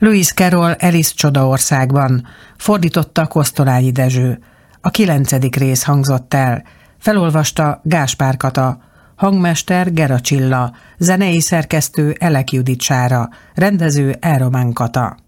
Lewis Carroll Alice Csodaországban, fordította Kosztolányi Dezső. A 9. rész hangzott el, felolvasta Gáspár Kata, hangmester Gera Csilla, zenei szerkesztő Elek Judit Sára, rendező Elromán Kata.